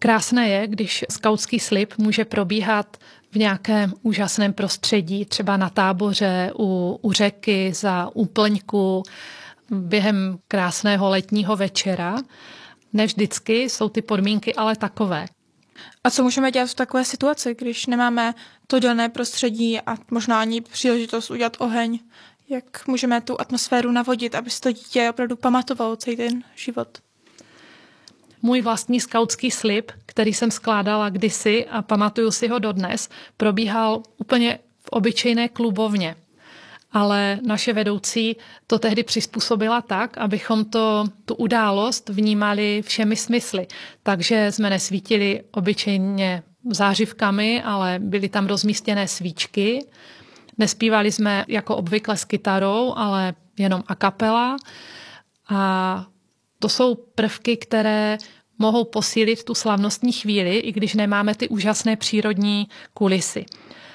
Krásné je, když skautský slib může probíhat v nějakém úžasném prostředí, třeba na táboře, u řeky, za úplňku, během krásného letního večera. Ne vždycky jsou ty podmínky ale takové. A co můžeme dělat v takové situaci, když nemáme to dané prostředí a možná ani příležitost udělat oheň? Jak můžeme tu atmosféru navodit, aby si to dítě opravdu pamatovalo celý ten život? Můj vlastní skautský slib, který jsem skládala kdysi a pamatuju si ho dodnes, probíhal úplně v obyčejné klubovně. Ale naše vedoucí to tehdy přizpůsobila tak, abychom tu událost vnímali všemi smysly. Takže jsme nesvítili obyčejně zářivkami, ale byly tam rozmístěné svíčky. Nespívali jsme jako obvykle s kytarou, ale jenom a cappella. A to jsou prvky, které mohou posílit tu slavnostní chvíli, i když nemáme ty úžasné přírodní kulisy.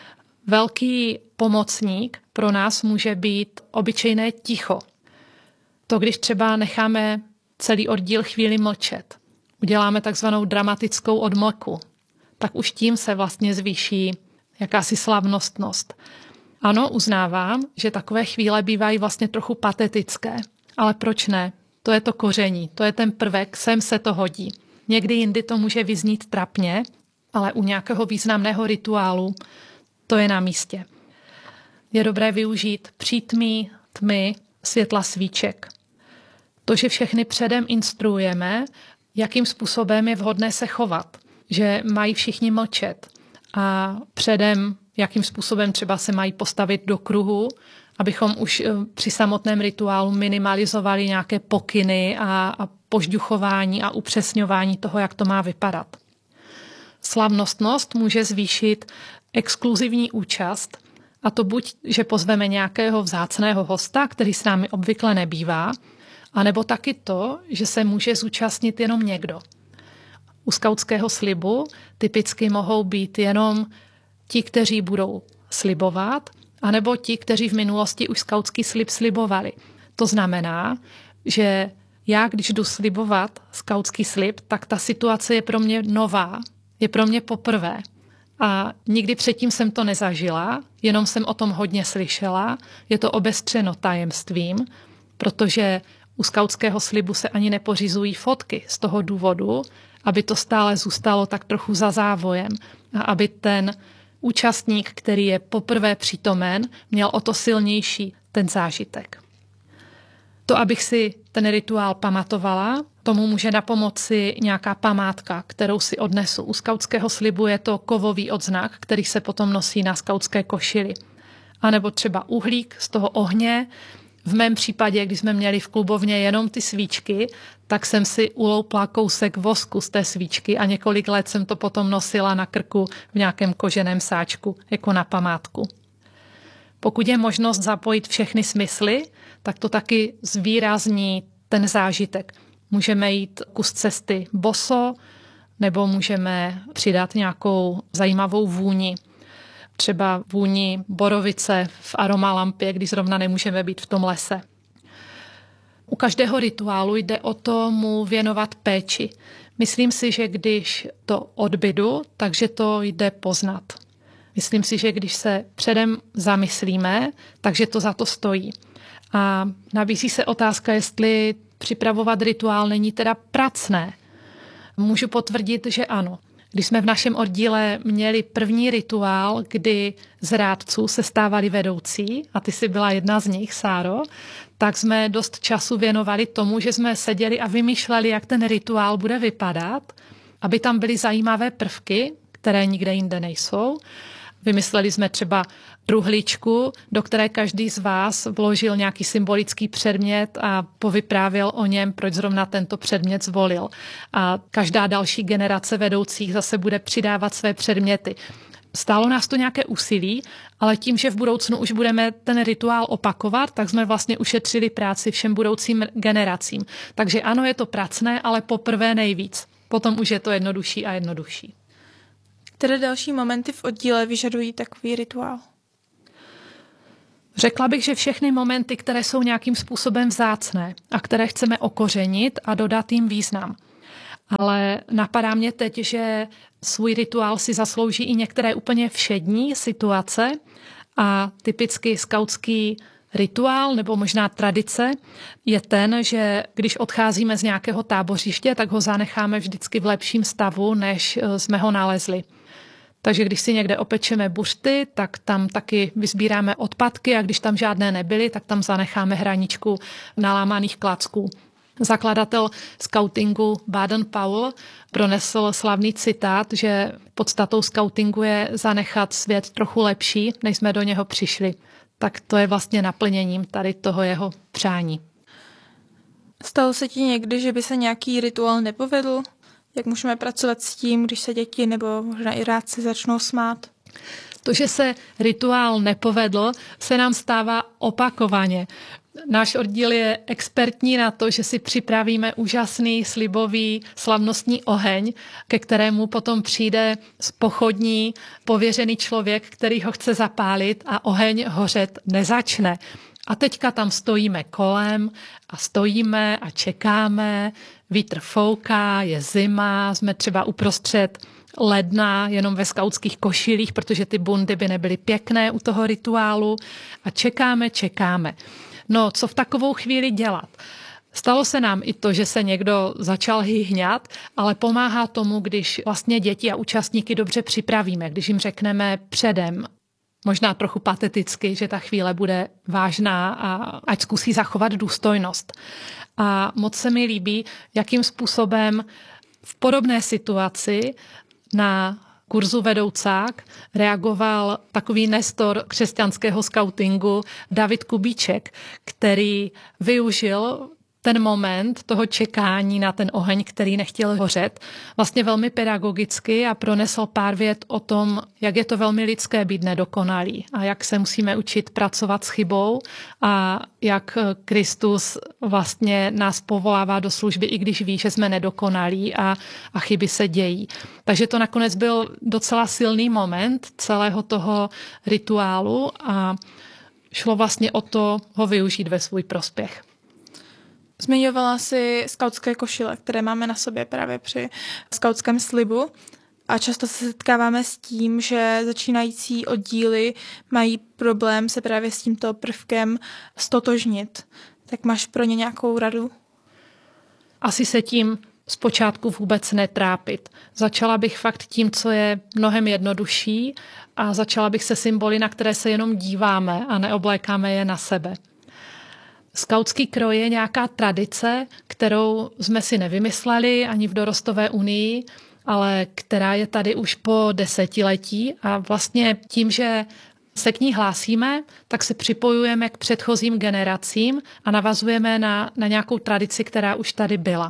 Velký pomocník pro nás může být obyčejné ticho. To, když třeba necháme celý oddíl chvíli mlčet, uděláme takzvanou dramatickou odmlku, tak už tím se vlastně zvýší jakási slavnostnost. Ano, uznávám, že takové chvíle bývají vlastně trochu patetické, ale proč ne? To je to koření, to je ten prvek, sem se to hodí. Někdy jindy to může vyznít trapně, ale u nějakého významného rituálu to je na místě. Je dobré využít přítmí, tmy, světla svíček. To, že všechny předem instruujeme, jakým způsobem je vhodné se chovat, že mají všichni mlčet a předem, jakým způsobem třeba se mají postavit do kruhu, abychom už při samotném rituálu minimalizovali nějaké pokyny a požďuchování a upřesňování toho, jak to má vypadat. Slavnostnost může zvýšit exkluzivní účast, a to buď, že pozveme nějakého vzácného hosta, který s námi obvykle nebývá, anebo taky to, že se může zúčastnit jenom někdo. U skautského slibu typicky mohou být jenom ti, kteří budou slibovat, anebo ti, kteří v minulosti už skautský slib slibovali. To znamená, že já, když jdu slibovat skautský slib, tak ta situace je pro mě nová, je pro mě poprvé. A nikdy předtím jsem to nezažila, jenom jsem o tom hodně slyšela. Je to obestřeno tajemstvím, protože u skautského slibu se ani nepořizují fotky z toho důvodu, aby to stále zůstalo tak trochu za závojem a aby ten účastník, který je poprvé přítomen, měl o to silnější ten zážitek. To, abych si ten rituál pamatovala, tomu může napomoci nějaká památka, kterou si odnesu. U skautského slibu je to kovový odznak, který se potom nosí na skautské košili. A nebo třeba uhlík z toho ohně. V mém případě, když jsme měli v klubovně jenom ty svíčky, tak jsem si uloupla kousek vosku z té svíčky a několik let jsem to potom nosila na krku v nějakém koženém sáčku, jako na památku. Pokud je možnost zapojit všechny smysly, tak to taky zvýrazní ten zážitek. Můžeme jít kus cesty boso, nebo můžeme přidat nějakou zajímavou vůni. Třeba vůni borovice v aromalampě, když zrovna nemůžeme být v tom lese. U každého rituálu jde o to mu věnovat péči. Myslím si, že když to odbydu, takže to jde poznat. Myslím si, že když se předem zamyslíme, takže to za to stojí. A nabízí se otázka, jestli připravovat rituál není teda pracné. Můžu potvrdit, že ano. Když jsme v našem oddíle měli první rituál, kdy z rádců se stávali vedoucí, a ty jsi byla jedna z nich, Sáro, tak jsme dost času věnovali tomu, že jsme seděli a vymýšleli, jak ten rituál bude vypadat, aby tam byly zajímavé prvky, které nikde jinde nejsou. Vymysleli jsme třeba truhličku, do které každý z vás vložil nějaký symbolický předmět a povyprávěl o něm, proč zrovna tento předmět zvolil. A každá další generace vedoucích zase bude přidávat své předměty. Stálo nás to nějaké úsilí, ale tím, že v budoucnu už budeme ten rituál opakovat, tak jsme vlastně ušetřili práci všem budoucím generacím. Takže ano, je to pracné, ale poprvé nejvíc. Potom už je to jednodušší a jednodušší. Které další momenty v oddíle vyžadují takový rituál? Řekla bych, že všechny momenty, které jsou nějakým způsobem vzácné a které chceme okořenit a dodat jim význam. Ale napadá mě teď, že svůj rituál si zaslouží i některé úplně všední situace a typicky skautský rituál nebo možná tradice je ten, že když odcházíme z nějakého tábořiště, tak ho zanecháme vždycky v lepším stavu, než jsme ho nalezli. Takže když si někde opečeme buřty, tak tam taky vysbíráme odpadky a když tam žádné nebyly, tak tam zanecháme hraničku nalámaných klacků. Zakladatel skautingu Baden-Powell pronesl slavný citát, že podstatou skautingu je zanechat svět trochu lepší, než jsme do něho přišli. Tak to je vlastně naplněním tady toho jeho přání. Stalo se ti někdy, že by se nějaký rituál nepovedl? Jak můžeme pracovat s tím, když se děti nebo možná i rádci začnou smát? To, že se rituál nepovedl, se nám stává opakovaně. Náš oddíl je expertní na to, že si připravíme úžasný, slibový, slavnostní oheň, ke kterému potom přijde z pochodní pověřený člověk, který ho chce zapálit a oheň hořet nezačne. A teďka tam stojíme kolem a stojíme a čekáme, vítr fouká, je zima, jsme třeba uprostřed ledna jenom ve skautských košilích, protože ty bundy by nebyly pěkné u toho rituálu a čekáme. No, co v takovou chvíli dělat? Stalo se nám i to, že se někdo začal hýhňat, ale pomáhá tomu, když vlastně děti a účastníky dobře připravíme, když jim řekneme předem, možná trochu pateticky, že ta chvíle bude vážná a ať zkusí zachovat důstojnost. A moc se mi líbí, jakým způsobem v podobné situaci na kurzu vedoucák reagoval takový nestor křesťanského skautingu David Kubíček, který využil ten moment toho čekání na ten oheň, který nechtěl hořet, vlastně velmi pedagogicky a pronesl pár vět o tom, jak je to velmi lidské být nedokonalý a jak se musíme učit pracovat s chybou a jak Kristus vlastně nás povolává do služby, i když ví, že jsme nedokonalí a chyby se dějí. Takže to nakonec byl docela silný moment celého toho rituálu a šlo vlastně o to ho využít ve svůj prospěch. Zmiňovala si skautské košile, které máme na sobě právě při skautském slibu a často se setkáváme s tím, že začínající oddíly mají problém se právě s tímto prvkem stotožnit. Tak máš pro ně nějakou radu? Asi se tím zpočátku vůbec netrápit. Začala bych fakt tím, co je mnohem jednodušší a začala bych se symboly, na které se jenom díváme a neoblékáme je na sebe. Skautský kroj je nějaká tradice, kterou jsme si nevymysleli ani v Dorostové unii, ale která je tady už po desetiletí a vlastně tím, že se k ní hlásíme, tak se připojujeme k předchozím generacím a navazujeme na nějakou tradici, která už tady byla.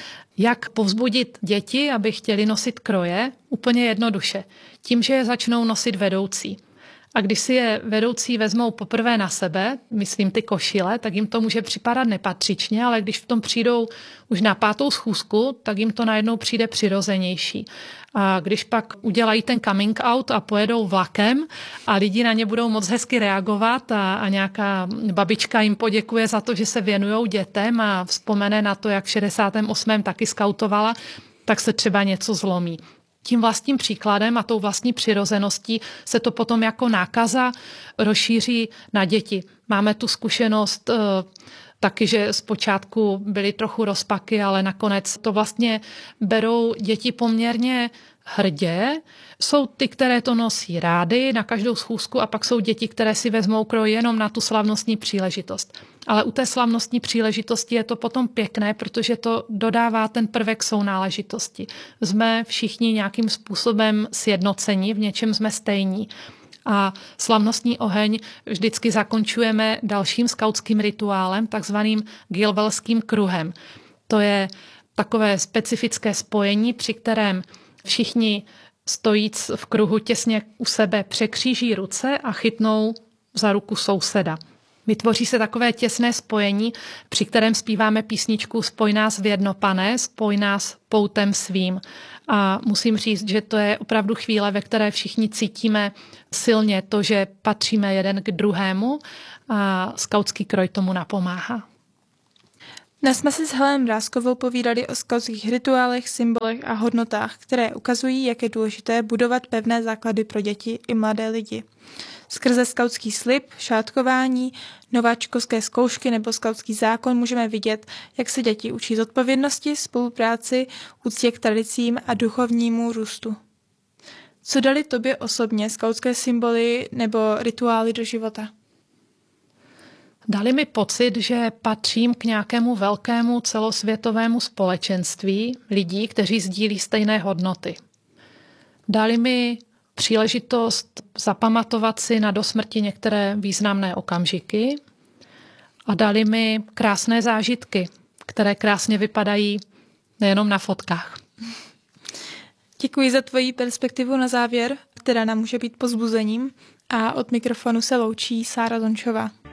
Jak povzbudit děti, aby chtěli nosit kroje? Úplně jednoduše. Tím, že je začnou nosit vedoucí. A když si je vedoucí vezmou poprvé na sebe, myslím ty košile, tak jim to může připadat nepatřičně, ale když v tom přijdou už na 5. schůzku, tak jim to najednou přijde přirozenější. A když pak udělají ten coming out a pojedou vlakem a lidi na ně budou moc hezky reagovat a nějaká babička jim poděkuje za to, že se věnujou dětem a vzpomene na to, jak v 68. taky skautovala, tak se třeba něco zlomí. Tím vlastním příkladem a tou vlastní přirozeností se to potom jako nákaza rozšíří na děti. Máme tu zkušenost taky, že zpočátku byly trochu rozpaky, ale nakonec to vlastně berou děti poměrně hrdě. Jsou ty, které to nosí rády na každou schůzku a pak jsou děti, které si vezmou kroj jenom na tu slavnostní příležitost. Ale u té slavnostní příležitosti je to potom pěkné, protože to dodává ten prvek sounáležitosti. Jsme všichni nějakým způsobem sjednoceni, v něčem jsme stejní. A slavnostní oheň vždycky zakončujeme dalším skautským rituálem, takzvaným Gilvelským kruhem. To je takové specifické spojení, při kterém všichni stojíc v kruhu těsně u sebe překříží ruce a chytnou za ruku souseda. Vytvoří se takové těsné spojení, při kterém zpíváme písničku Spoj nás v jedno, Pane, spoj nás poutem svým. A musím říct, že to je opravdu chvíle, ve které všichni cítíme silně to, že patříme jeden k druhému a skautský kroj tomu napomáhá. Dnes jsme si s Helenou Mrázkovou povídali o skautských rituálech, symbolech a hodnotách, které ukazují, jak je důležité budovat pevné základy pro děti i mladé lidi. Skrze skautský slib, šátkování, nováčkovské zkoušky nebo skautský zákon můžeme vidět, jak se děti učí zodpovědnosti, spolupráci, úctě k tradicím a duchovnímu růstu. Co dali tobě osobně skautské symboly nebo rituály do života? Dali mi pocit, že patřím k nějakému velkému celosvětovému společenství lidí, kteří sdílí stejné hodnoty. Dali mi příležitost zapamatovat si na dosmrti některé významné okamžiky a dali mi krásné zážitky, které krásně vypadají nejenom na fotkách. Děkuji za tvoji perspektivu na závěr, která nám může být povzbuzením, a od mikrofonu se loučí Sára Zončová.